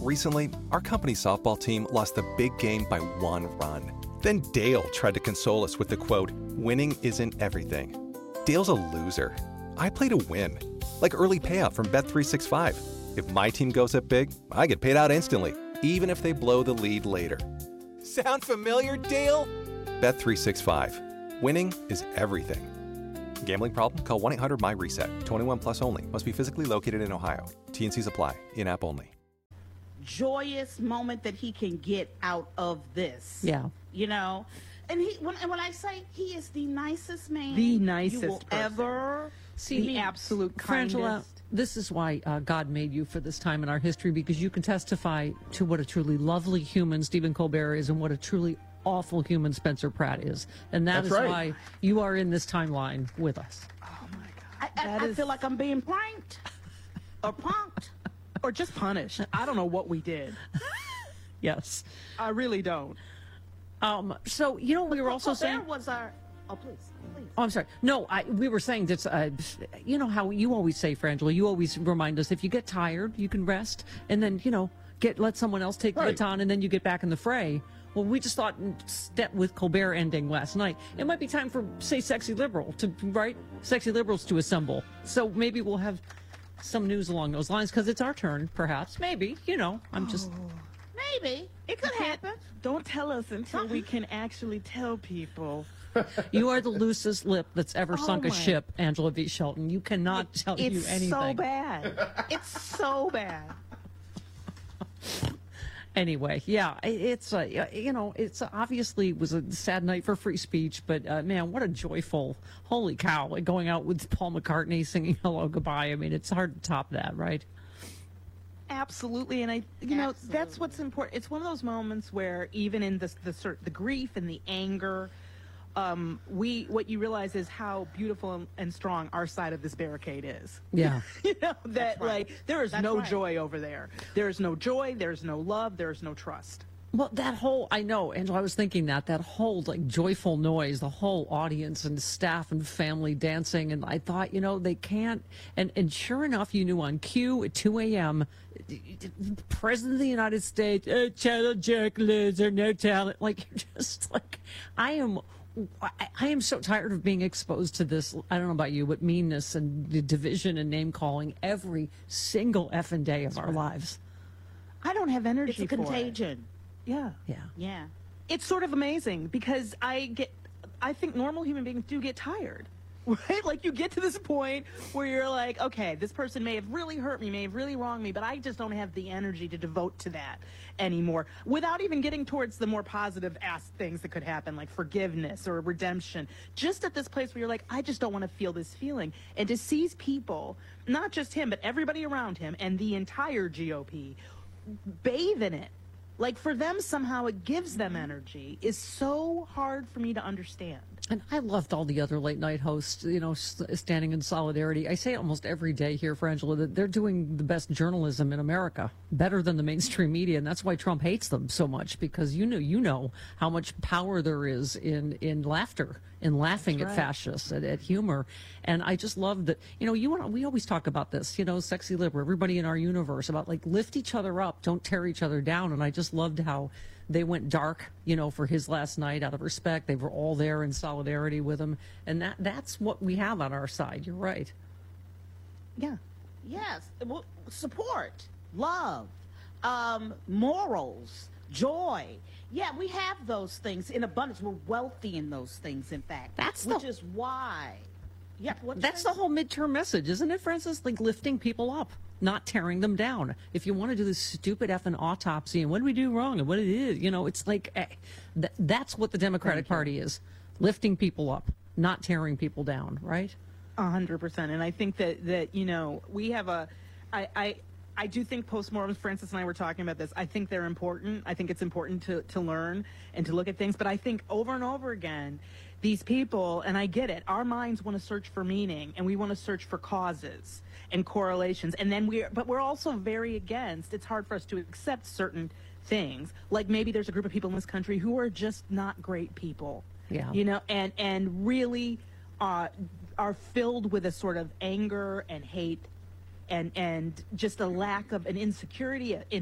Recently, our company softball team lost the big game by 1 run. Then Dale tried to console us with the quote, "Winning isn't everything." Dale's a loser. I play to win. Like early payout from Bet365. If my team goes up big, I get paid out instantly, even if they blow the lead later. Sound familiar, Dale? Bet365. Winning is everything. Gambling problem? Call 1-800-MY-RESET. 21 plus only. Must be physically located in Ohio. T&Cs apply. In-app only. Joyous moment that he can get out of this. Yeah. You know? And when I say he is the nicest man the nicest you will person. ever See, the absolute kindest. Frangela, this is why God made you for this time in our history, because you can testify to what a truly lovely human Stephen Colbert is and what a truly awful human Spencer Pratt is. And that's right. why you are in this timeline with us. Oh my God. I feel like I'm being pranked or punked. Or just punished. I don't know what we did. Yes. I really don't. So, you know, we were also saying... There was our... Oh, please. Oh, I'm sorry. No, we were saying that, you know how you always say, Frangela, you always remind us if you get tired, you can rest, and then, you know, let someone else take the baton, and then you get back in the fray. Well, we just thought, with Colbert ending last night, it might be time for, say, Sexy Liberal to, right? Sexy Liberals to assemble. So maybe we'll have some news along those lines, because it's our turn, perhaps. Maybe, you know, I'm just... Maybe. It could happen. Don't tell us until we can actually tell people. You are the loosest lip that's ever sunk a my- ship, Angela V. Shelton. You cannot tell you anything. It's so bad. It's so bad. Anyway, yeah, it's you know, it's obviously was a sad night for free speech, but man, what a joyful, holy cow, like going out with Paul McCartney singing "Hello Goodbye." I mean, it's hard to top that, right? Absolutely, and that's what's important. It's one of those moments where even in the grief and the anger, what you realize is how beautiful and strong our side of this barricade is. Yeah. You know, that right. like there is That's no right. joy over there. There is no joy, there's no love, there's no trust. Well, that whole, I know, Angela, I was thinking that whole, like, joyful noise, the whole audience and staff and family dancing, and I thought, you know, they can't, and sure enough, you knew on cue at 2 a.m., President of the United States, channel jerk loser, no talent, like, you're just, like, I am so tired of being exposed to this, I don't know about you, but meanness and the division and name-calling every single effing day of our lives. I don't have energy It's a for it. contagion. Yeah. Yeah. Yeah. It's sort of amazing because I think normal human beings do get tired, right? Like you get to this point where you're like, okay, this person may have really hurt me, may have really wronged me, but I just don't have the energy to devote to that anymore without even getting towards the more positive things that could happen, like forgiveness or redemption. Just at this place where you're like, I just don't want to feel this feeling. And to see people, not just him, but everybody around him and the entire GOP bathe in it. Like, for them, somehow it gives them energy is so hard for me to understand. And I loved all the other late night hosts, you know, standing in solidarity. I say almost every day here, Frangela, that they're doing the best journalism in America, better than the mainstream media. And that's why Trump hates them so much, because you know how much power there is in laughter, in laughing at fascists, at humor. And I just love that, you know, we always talk about this, you know, Sexy Liberal, everybody in our universe, about like lift each other up, don't tear each other down. And I just loved how they went dark, you know, for his last night out of respect. They were all there in solidarity with him. And that's what we have on our side. You're right. Yeah. Yes. Well, support, love, morals, joy. Yeah, we have those things in abundance. We're wealthy in those things, in fact. Which is why. Yeah, That's the whole midterm message, isn't it, Francis? Like lifting people up, not tearing them down. If you want to do this stupid effing autopsy and what did we do wrong and what it is, you know, it's like that's what the Democratic Party is. Lifting people up, not tearing people down, right? 100%. And I think that you know, we have I do think postmortems, Francis and I were talking about this, I think they're important. I think it's important to learn and to look at things. But I think over and over again, these people, and I get it, our minds want to search for meaning and we want to search for causes and correlations. And then but we're also very against, it's hard for us to accept certain things. Like maybe there's a group of people in this country who are just not great people. Yeah. You know, and really are filled with a sort of anger and hate and just a lack of an insecurity in